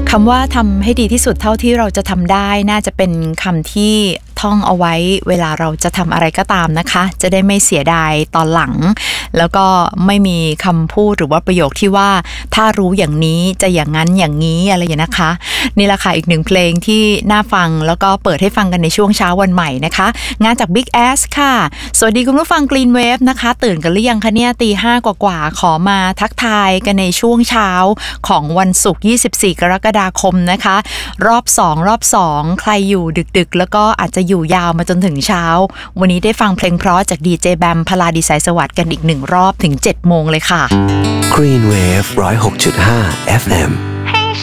คำว่าทำให้ดีที่สุดเท่าที่เราจะทำได้น่าจะเป็นคำที่ท่องเอาไว้เวลาเราจะทำอะไรก็ตามนะคะจะได้ไม่เสียดายตอนหลังแล้วก็ไม่มีคำพูดหรือว่าประโยคที่ว่าถ้ารู้อย่างนี้จะอย่างนั้นอย่างนี้อะไรอย่างนะคะนี่แหละค่ะอีกหนึ่งเพลงที่น่าฟังแล้วก็เปิดให้ฟังกันในช่วงเช้าวันใหม่นะคะงานจาก Big Ass ค่ะสวัสดีคุณผู้ฟัง Green Wave นะคะตื่นกันหรือยังคะเนี่ย 5:00 กว่าขอมาทักทายกันในช่วงเช้าของวันศุกร์24 กรกฎาคมนะคะรอบ2ใครอยู่ดึกๆแล้วก็อาจจะอยู่ยาวมาจนถึงเช้าวันนี้ได้ฟังเพลงเพราะจากดีเจแบมพลาดีสายสวัสดิ์กันอีก1รอบถึง 7 โมงเลยค่ะ Green Wave 106.5 FM